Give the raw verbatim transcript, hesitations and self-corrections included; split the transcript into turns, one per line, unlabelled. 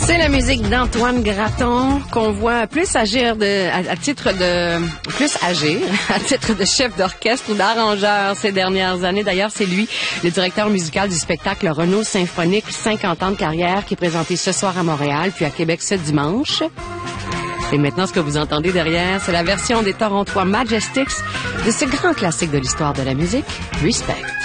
C'est la musique d'Antoine Graton qu'on voit plus agir de, à, à titre de, plus agir à titre de chef d'orchestre ou d'arrangeur ces dernières années. D'ailleurs, c'est lui, le directeur musical du spectacle Renault Symphonique cinquante ans de carrière qui est présenté ce soir à Montréal puis à Québec ce dimanche. Et maintenant, ce que vous entendez derrière, c'est la version des Torontois Majestics de ce grand classique de l'histoire de la musique, Respect.